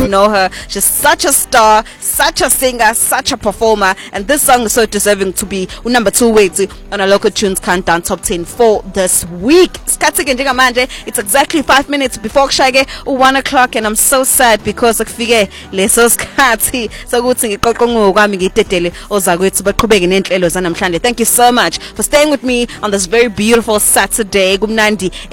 know her. She's such a star, such a singer, such a performer, and this song is so deserving to be number 2 weight on a local tunes countdown top 10 for this week. It's exactly 5 minutes before kushayeke 1 o'clock, and I'm so sad because kufike leso sikhathi sokuthi ngiqoqongo kwami ngitetele ozakwethu baqhubeke nenhlelo zanamhlanje. Thank you so much for staying with me on this very beautiful Saturday. Kumnandi